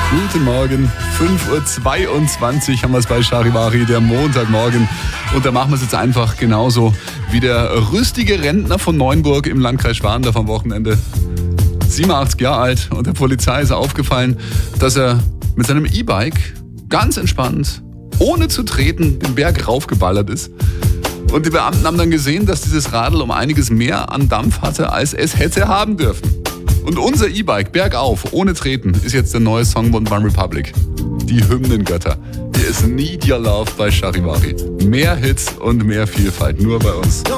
Guten Morgen, 5.22 Uhr haben wir es bei Charivari, der Montagmorgen. Und da machen wir es jetzt einfach genauso wie der rüstige Rentner von Neunburg im Landkreis Schwandorf am Wochenende. 87 Jahre alt und der Polizei ist aufgefallen, dass er mit seinem E-Bike ganz entspannt, ohne zu treten, den Berg raufgeballert ist. Und die Beamten haben dann gesehen, dass dieses Radl um einiges mehr an Dampf hatte, als es hätte haben dürfen. Und unser E-Bike, bergauf, ohne Treten, ist jetzt der neue Song von One Republic. Die Hymnengötter. Hier ist Need Your Love bei Charivari. Mehr Hits und mehr Vielfalt, nur bei uns.